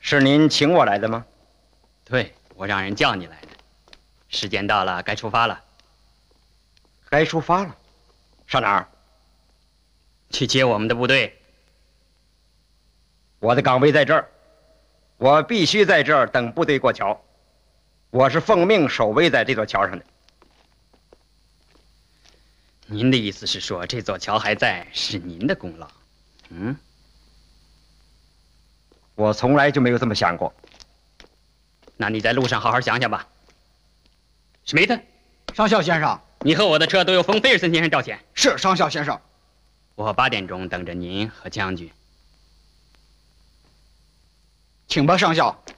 是您请我来的吗？ 对，我让人叫你来的。时间到了，该出发了。 该出发了，上哪儿？ 去接我们的部队。 我的岗位在这儿，我必须在这儿等部队过桥。我是奉命守卫在这座桥上的。 您的意思是说，这座桥还在是您的功劳？嗯？ 我从来就没有这么想过。 那你在路上好好想想吧。史密特， 上校先生， 你和我的车都有冯菲尔森先生调遣。 是上校先生。 我8点钟等着您和将军。 请吧，上校。